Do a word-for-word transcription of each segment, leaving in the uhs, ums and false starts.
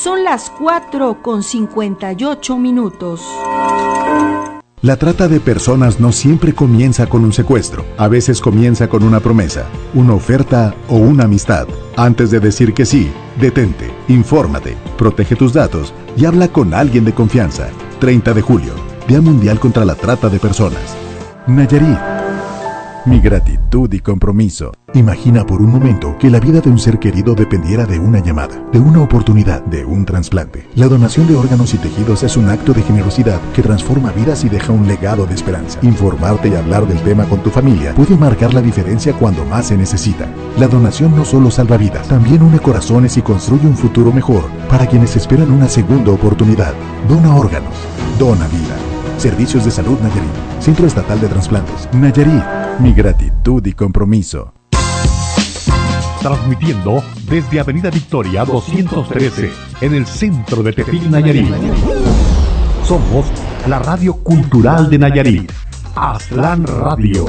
Son las cuatro con cincuenta y ocho minutos. La trata de personas no siempre comienza con un secuestro. A veces comienza con una promesa, una oferta o una amistad. Antes de decir que sí, detente, infórmate, protege tus datos y habla con alguien de confianza. treinta de julio, Día Mundial contra la Trata de Personas. Nayarit. Mi gratitud y compromiso. Imagina por un momento que la vida de un ser querido dependiera de una llamada, de una oportunidad, de un trasplante. La donación de órganos y tejidos es un acto de generosidad que transforma vidas y deja un legado de esperanza. Informarte y hablar del tema con tu familia puede marcar la diferencia cuando más se necesita. La donación no solo salva vidas, también une corazones y construye un futuro mejor para quienes esperan una segunda oportunidad. Dona órganos, dona vida. Servicios de Salud Nayarit. Centro Estatal de Trasplantes. Nayarit. Mi gratitud y compromiso. Transmitiendo desde Avenida Victoria doscientos trece, en el centro de Tepic, Nayarit. Somos la radio cultural de Nayarit. Aztlán Radio.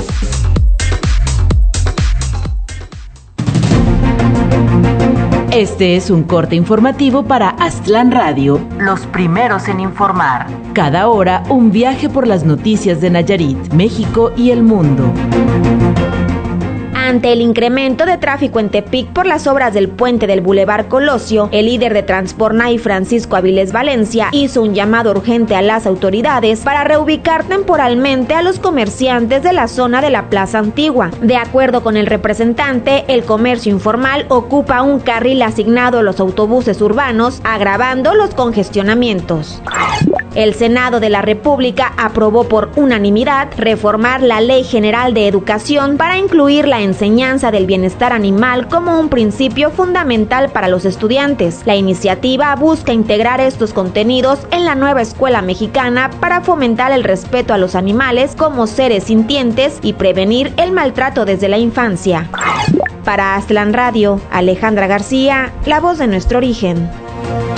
Este es un corte informativo para Aztlán Radio, los primeros en informar. Cada hora, un viaje por las noticias de Nayarit, México y el mundo. Ante el incremento de tráfico en Tepic por las obras del puente del Boulevard Colosio, el líder de Transpornay, Francisco Avilés Valencia, hizo un llamado urgente a las autoridades para reubicar temporalmente a los comerciantes de la zona de la Plaza Antigua. De acuerdo con el representante, el comercio informal ocupa un carril asignado a los autobuses urbanos, agravando los congestionamientos. El Senado de la República aprobó por unanimidad reformar la Ley General de Educación para incluir la enseñanza del bienestar animal como un principio fundamental para los estudiantes. La iniciativa busca integrar estos contenidos en la nueva escuela mexicana para fomentar el respeto a los animales como seres sintientes y prevenir el maltrato desde la infancia. Para Aztlán Radio, Alejandra García, la voz de nuestro origen.